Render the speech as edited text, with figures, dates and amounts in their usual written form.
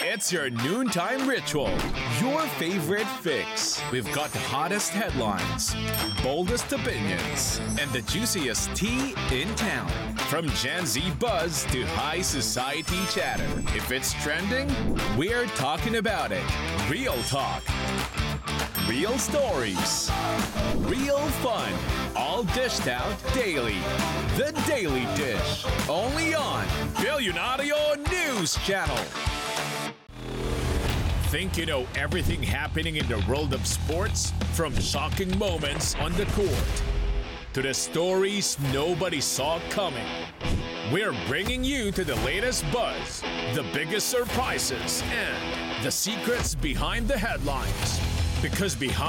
It's your noontime ritual, your favorite fix. We've got the hottest headlines, boldest opinions, and the juiciest tea in town. From Gen Z buzz to high society chatter. If it's trending, we're talking about it. Real talk. Real stories. Real fun. All dished out daily. The Daily Dish. Only on Billionario News Channel. Think you know everything happening in the world of sports? From shocking moments on the court to the stories nobody saw coming. We're bringing you to the latest buzz, the biggest surprises, and the secrets behind the headlines. Because behind